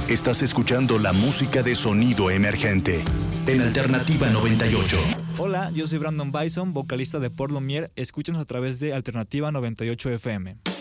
Estás escuchando la música de Sonido Emergente en Alternativa 98. Hola, yo soy Brandon Bison, vocalista de Por Lumière. Escúchanos a través de Alternativa 98 FM.